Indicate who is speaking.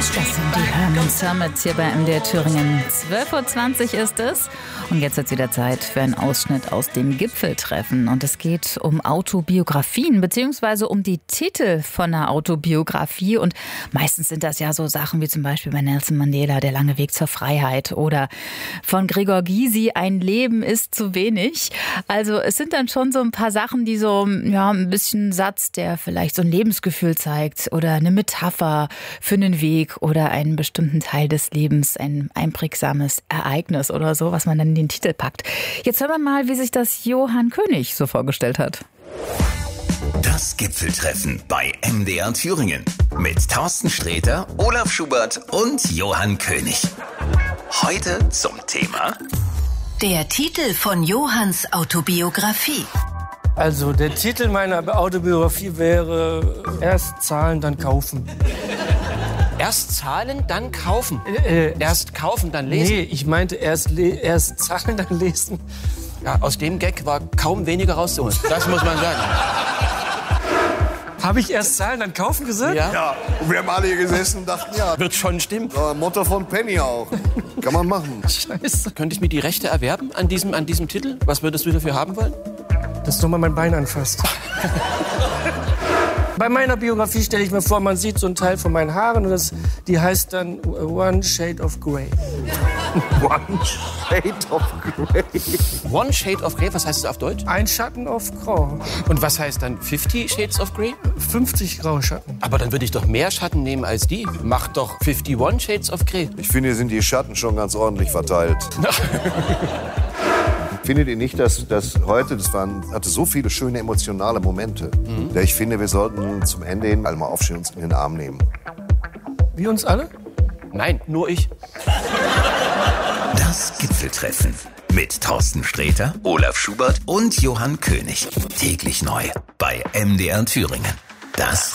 Speaker 1: Das sind die Hermann Summits hier bei MDR Thüringen. 12.20 Uhr ist es. Und jetzt wird es wieder Zeit für einen Ausschnitt aus dem Gipfeltreffen. Und es geht um Autobiografien, beziehungsweise um die Titel von einer Autobiografie. Und meistens sind das ja so Sachen wie zum Beispiel bei Nelson Mandela, Der lange Weg zur Freiheit. Oder von Gregor Gysi, Ein Leben ist zu wenig. Also es sind dann schon so ein paar Sachen, die so, ja, ein bisschen Satz, der vielleicht so ein Lebensgefühl zeigt. Oder eine Metapher für einen Weg oder einen bestimmten Teil des Lebens, ein einprägsames Ereignis oder so, was man dann in den Titel packt. Jetzt hören wir mal, wie sich das Johann König so vorgestellt hat.
Speaker 2: Das Gipfeltreffen bei MDR Thüringen mit Thorsten Sträter, Olaf Schubert und Johann König. Heute zum Thema:
Speaker 3: Der Titel von Johanns Autobiografie.
Speaker 4: Also der Titel meiner Autobiografie wäre Erst zahlen, dann kaufen.
Speaker 5: Erst zahlen, dann kaufen. Erst kaufen, dann lesen.
Speaker 4: Nee, ich meinte erst zahlen, dann lesen.
Speaker 5: Ja, aus dem Gag war kaum weniger rauszuholen. Das muss man sagen.
Speaker 4: Habe ich erst zahlen, dann kaufen gesagt?
Speaker 6: Ja, und wir haben alle hier gesessen und dachten, ja,
Speaker 5: Wird schon stimmen.
Speaker 6: Motto von Penny auch. Kann man machen.
Speaker 4: Scheiße.
Speaker 5: Könnte ich mir die Rechte erwerben an diesem Titel? Was würdest du dafür haben wollen?
Speaker 4: Dass du mal mein Bein anfasst. Bei meiner Biografie stelle ich mir vor, man sieht so einen Teil von meinen Haaren und die heißt dann One Shade of Grey.
Speaker 6: One Shade of Grey.
Speaker 5: One Shade of Grey, was heißt das auf Deutsch?
Speaker 4: Ein Schatten auf Grau.
Speaker 5: Und was heißt dann 50 Shades of Grey?
Speaker 4: 50 Grauschatten.
Speaker 5: Aber dann würde ich doch mehr Schatten nehmen als die. Mach doch 51 Shades of Grey.
Speaker 6: Ich finde, hier sind die Schatten schon ganz ordentlich verteilt. Findet ihr nicht, dass heute, hatte so viele schöne emotionale Momente, da ich finde, wir sollten zum Ende hin alle mal aufstehen und uns in den Arm nehmen.
Speaker 4: Wie uns alle?
Speaker 5: Nein, nur ich.
Speaker 2: Das Gipfeltreffen mit Thorsten Sträter, Olaf Schubert und Johann König. Täglich neu bei MDR Thüringen. Das